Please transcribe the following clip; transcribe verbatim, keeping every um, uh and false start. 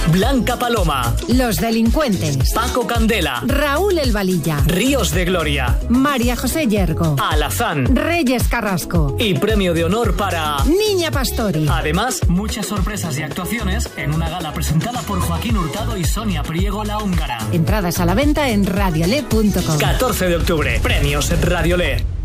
Blanca Paloma, Los Delincuentes, Paco Candela, Raúl El Valilla, Ríos de Gloria, María José Yergo, Alazán, Reyes Carrasco y premio de honor para Niña Pastori. Además, muchas sorpresas y actuaciones en una gala presentada por Joaquín Hurtado y Sonia Priego la húngara. Entradas a la venta en radiole punto com. catorce de octubre, premios Radiolé.